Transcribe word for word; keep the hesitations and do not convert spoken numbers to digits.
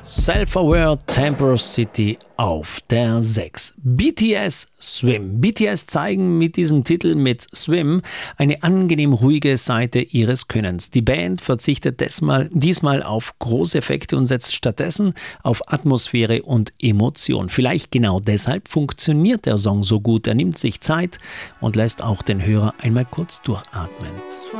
Self-Aware Temper City auf der sechs. B T S Swim. B T S zeigen mit diesem Titel mit Swim eine angenehm ruhige Seite ihres Könnens. Die Band verzichtet diesmal, diesmal auf Großeffekte und setzt stattdessen auf Atmosphäre und Emotion. Vielleicht genau deshalb funktioniert der Song so gut. Er nimmt sich Zeit und lässt auch den Hörer einmal kurz durchatmen.